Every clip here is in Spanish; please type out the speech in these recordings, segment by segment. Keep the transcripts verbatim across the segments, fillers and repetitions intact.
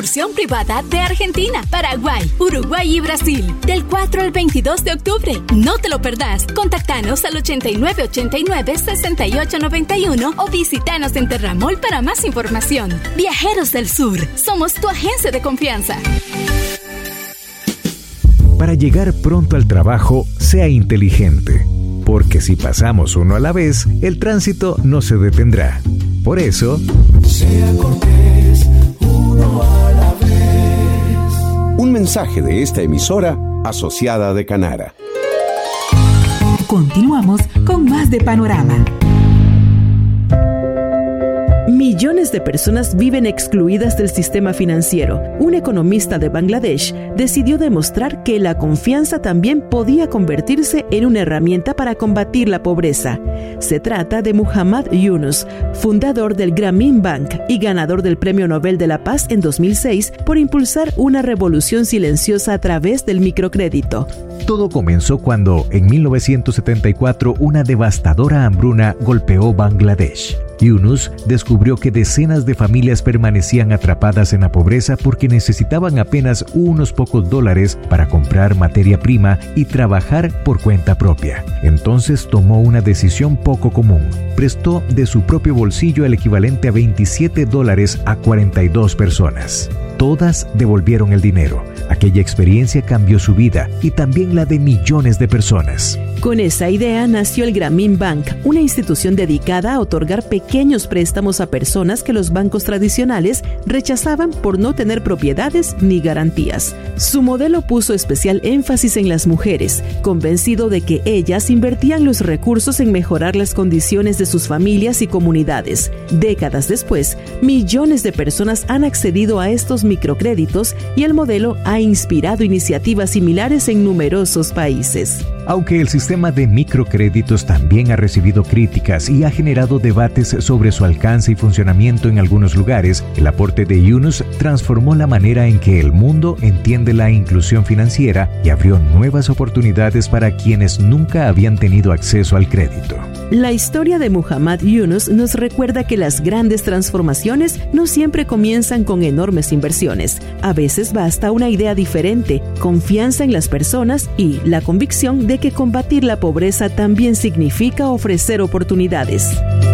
excursión privada de Argentina, Paraguay, Uruguay y Brasil, del cuatro al veintidós de octubre. No te lo perdás. Contactanos al ochenta y nueve ochenta y nueve sesenta y ocho noventa y uno o visítanos en Terramol para más información. Viajeros del Sur, somos tu agencia de confianza. Para llegar pronto al trabajo, sea inteligente, porque si pasamos uno a la vez, el tránsito no se detendrá. Por eso, sea cortés, uno a la vez. Un mensaje de esta emisora asociada de Canara. Continuamos con más de Panorama. Millones de personas viven excluidas del sistema financiero. Un economista de Bangladesh decidió demostrar que la confianza también podía convertirse en una herramienta para combatir la pobreza. Se trata de Muhammad Yunus, fundador del Grameen Bank y ganador del Premio Nobel de la Paz en dos mil seis por impulsar una revolución silenciosa a través del microcrédito. Todo comenzó cuando, en mil novecientos setenta y cuatro, una devastadora hambruna golpeó Bangladesh. Yunus descubrió que decenas de familias permanecían atrapadas en la pobreza porque necesitaban apenas unos pocos dólares para comprar materia prima y trabajar por cuenta propia. Entonces tomó una decisión poco común. Prestó de su propio bolsillo el equivalente a veintisiete dólares a cuarenta y dos personas. Todas devolvieron el dinero. Aquella experiencia cambió su vida y también la de millones de personas. Con esa idea nació el Grameen Bank, una institución dedicada a otorgar pequeños préstamos a personas que los bancos tradicionales rechazaban por no tener propiedades ni garantías. Su modelo puso especial énfasis en las mujeres, convencido de que ellas invertían los recursos en mejorar las condiciones de sus familias y comunidades. Décadas después, millones de personas han accedido a estos microcréditos y el modelo ha inspirado iniciativas similares en numerosos países. Aunque el sistema de microcréditos también ha recibido críticas y ha generado debates sobre su alcance y funcionamiento en algunos lugares, el aporte de Yunus transformó la manera en que el mundo entiende la inclusión financiera y abrió nuevas oportunidades para quienes nunca habían tenido acceso al crédito. La historia de Muhammad Yunus nos recuerda que las grandes transformaciones no siempre comienzan con enormes inversiones. A veces basta una idea diferente, confianza en las personas y la convicción de que combatir la pobreza también significa ofrecer oportunidades.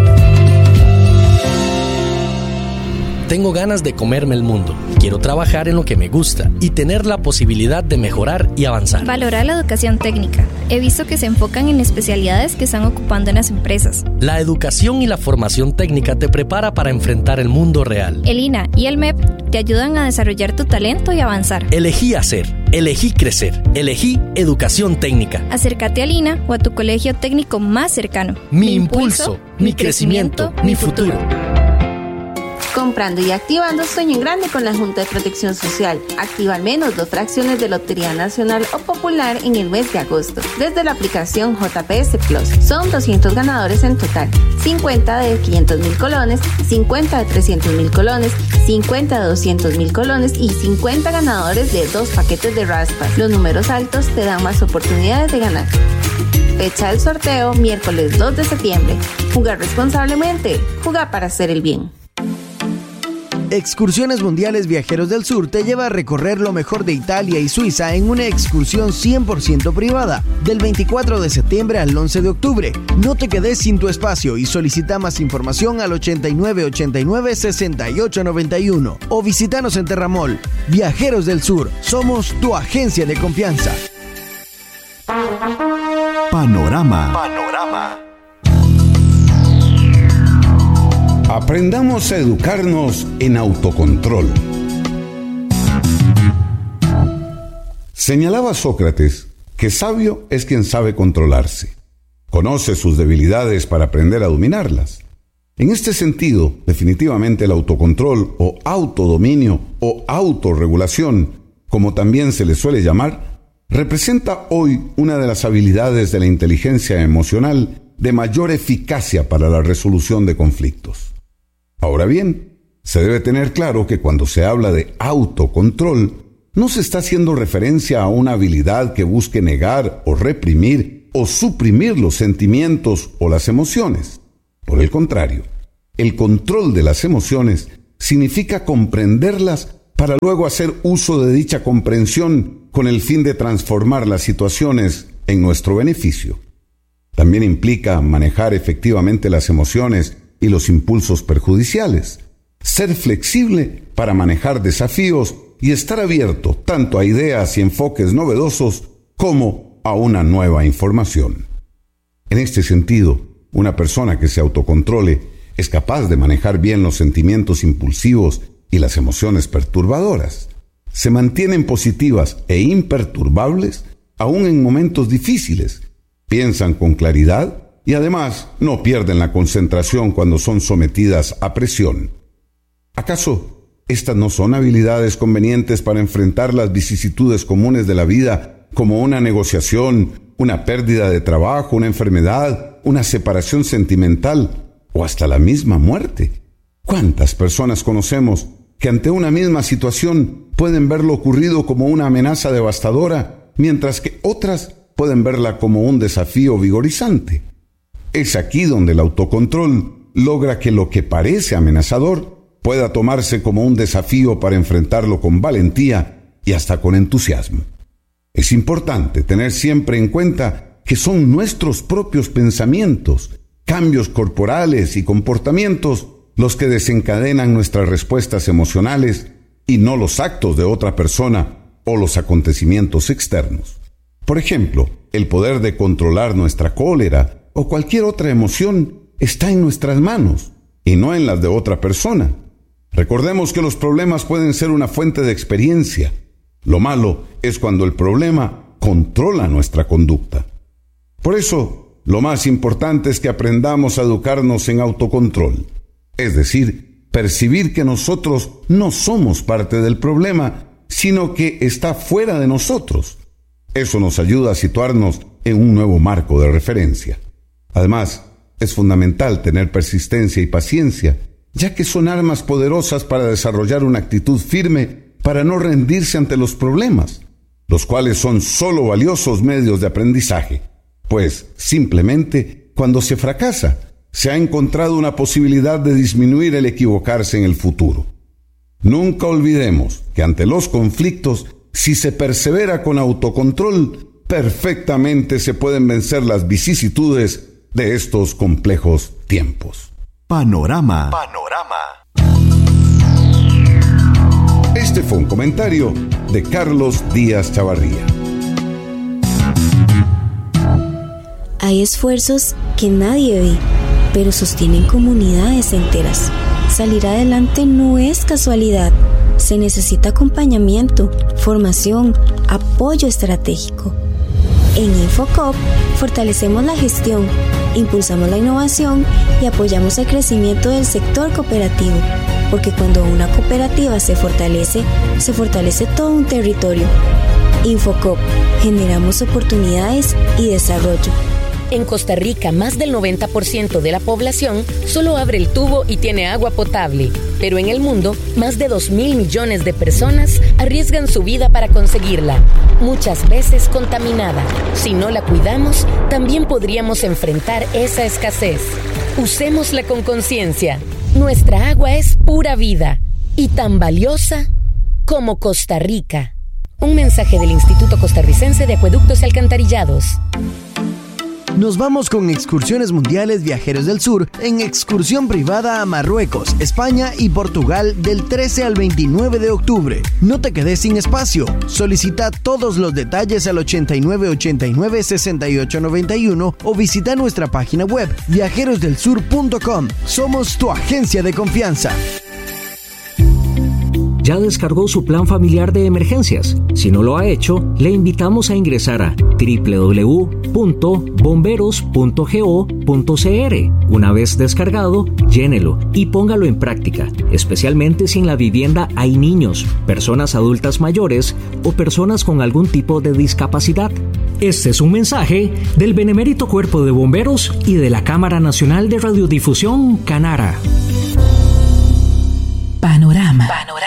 Tengo ganas de comerme el mundo. Quiero trabajar en lo que me gusta y tener la posibilidad de mejorar y avanzar. Valora la educación técnica. He visto que se enfocan en especialidades que están ocupando en las empresas. La educación y la formación técnica te prepara para enfrentar el mundo real. El I N A y el M E P te ayudan a desarrollar tu talento y avanzar. Elegí hacer, elegí crecer, elegí educación técnica. Acércate al I N A o a tu colegio técnico más cercano. Mi, mi impulso, mi, mi crecimiento, crecimiento, mi futuro. futuro. Comprando y activando Sueño en Grande con la Junta de Protección Social. Activa al menos dos fracciones de Lotería Nacional o Popular en el mes de agosto, desde la aplicación J P S Plus. Son doscientos ganadores en total. cincuenta de quinientos mil colones, cincuenta de trescientos mil colones, cincuenta de doscientos mil colones y cincuenta ganadores de dos paquetes de raspas. Los números altos te dan más oportunidades de ganar. Fecha del sorteo, miércoles dos de septiembre. Jugar responsablemente. Jugar para hacer el bien. Excursiones Mundiales Viajeros del Sur te lleva a recorrer lo mejor de Italia y Suiza en una excursión cien por ciento privada, del veinticuatro de septiembre al once de octubre. No te quedes sin tu espacio y solicita más información al ochenta y nueve ochenta y nueve sesenta y ocho noventa y uno o visítanos en Terramol. Viajeros del Sur, somos tu agencia de confianza. Panorama. Panorama. Aprendamos a educarnos en autocontrol. Señalaba Sócrates que sabio es quien sabe controlarse. Conoce sus debilidades para aprender a dominarlas. En este sentido, definitivamente el autocontrol o autodominio o autorregulación, como también se le suele llamar, representa hoy una de las habilidades de la inteligencia emocional de mayor eficacia para la resolución de conflictos. Ahora bien, se debe tener claro que cuando se habla de autocontrol, no se está haciendo referencia a una habilidad que busque negar o reprimir o suprimir los sentimientos o las emociones. Por el contrario, el control de las emociones significa comprenderlas para luego hacer uso de dicha comprensión con el fin de transformar las situaciones en nuestro beneficio. También implica manejar efectivamente las emociones y los impulsos perjudiciales, ser flexible para manejar desafíos y estar abierto tanto a ideas y enfoques novedosos como a una nueva información. En este sentido, una persona que se autocontrole es capaz de manejar bien los sentimientos impulsivos y las emociones perturbadoras. Se mantienen positivas e imperturbables aún en momentos difíciles, piensan con claridad y además no pierden la concentración cuando son sometidas a presión. ¿Acaso estas no son habilidades convenientes para enfrentar las vicisitudes comunes de la vida, como una negociación, una pérdida de trabajo, una enfermedad, una separación sentimental o hasta la misma muerte? ¿Cuántas personas conocemos que ante una misma situación pueden ver lo ocurrido como una amenaza devastadora, mientras que otras pueden verla como un desafío vigorizante? Es aquí donde el autocontrol logra que lo que parece amenazador pueda tomarse como un desafío para enfrentarlo con valentía y hasta con entusiasmo. Es importante tener siempre en cuenta que son nuestros propios pensamientos, cambios corporales y comportamientos los que desencadenan nuestras respuestas emocionales y no los actos de otra persona o los acontecimientos externos. Por ejemplo, el poder de controlar nuestra cólera o cualquier otra emoción está en nuestras manos y no en las de otra persona. Recordemos que los problemas pueden ser una fuente de experiencia. Lo malo es cuando el problema controla nuestra conducta. Por eso, lo más importante es que aprendamos a educarnos en autocontrol, es decir, percibir que nosotros no somos parte del problema, sino que está fuera de nosotros. Eso nos ayuda a situarnos en un nuevo marco de referencia. Además, es fundamental tener persistencia y paciencia, ya que son armas poderosas para desarrollar una actitud firme para no rendirse ante los problemas, los cuales son solo valiosos medios de aprendizaje, pues simplemente cuando se fracasa, se ha encontrado una posibilidad de disminuir el equivocarse en el futuro. Nunca olvidemos que ante los conflictos, si se persevera con autocontrol, perfectamente se pueden vencer las vicisitudes de estos complejos tiempos. Panorama. Panorama. Este fue un comentario de Carlos Díaz Chavarría. Hay esfuerzos que nadie ve, pero sostienen comunidades enteras. Salir adelante no es casualidad. Se necesita acompañamiento, formación, apoyo estratégico. En Infocop fortalecemos la gestión, impulsamos la innovación y apoyamos el crecimiento del sector cooperativo, porque cuando una cooperativa se fortalece, se fortalece todo un territorio. Infocop, generamos oportunidades y desarrollo. En Costa Rica, más del noventa por ciento de la población solo abre el tubo y tiene agua potable. Pero en el mundo, más de dos mil millones de personas arriesgan su vida para conseguirla, muchas veces contaminada. Si no la cuidamos, también podríamos enfrentar esa escasez. Usémosla con conciencia. Nuestra agua es pura vida y tan valiosa como Costa Rica. Un mensaje del Instituto Costarricense de Acueductos y Alcantarillados. Nos vamos con Excursiones Mundiales Viajeros del Sur en excursión privada a Marruecos, España y Portugal del trece al veintinueve de octubre. No te quedes sin espacio. Solicita todos los detalles al ochenta y nueve ochenta y nueve sesenta y ocho noventa y uno o visita nuestra página web viajeros del sur punto com. Somos tu agencia de confianza. ¿Ya descargó su plan familiar de emergencias? Si no lo ha hecho, le invitamos a ingresar a doble u doble u doble u punto bomberos punto go punto c r. Una vez descargado, llénelo y póngalo en práctica, especialmente si en la vivienda hay niños, personas adultas mayores o personas con algún tipo de discapacidad. Este es un mensaje del Benemérito Cuerpo de Bomberos y de la Cámara Nacional de Radiodifusión, Canara. Panorama. Panorama.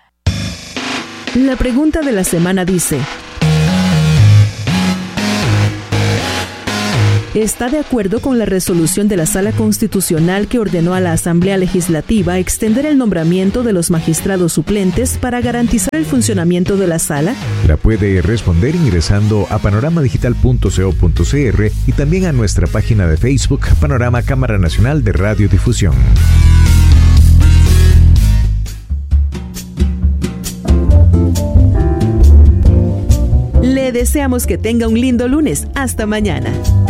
La pregunta de la semana dice: está de acuerdo con la resolución de la Sala Constitucional que ordenó a la Asamblea Legislativa extender el nombramiento de los magistrados suplentes para garantizar el funcionamiento de la sala? La puede responder ingresando a panorama digital punto co punto cr y también a nuestra página de Facebook Panorama Cámara Nacional de Radiodifusión. Le deseamos que tenga un lindo lunes. Hasta mañana.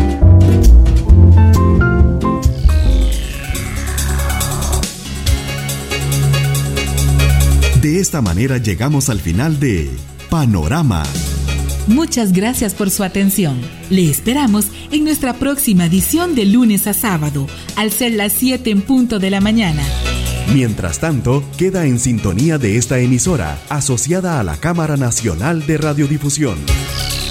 De esta manera llegamos al final de Panorama. Muchas gracias por su atención. Le esperamos en nuestra próxima edición de lunes a sábado, al ser las siete en punto de la mañana. Mientras tanto, queda en sintonía de esta emisora, asociada a la Cámara Nacional de Radiodifusión.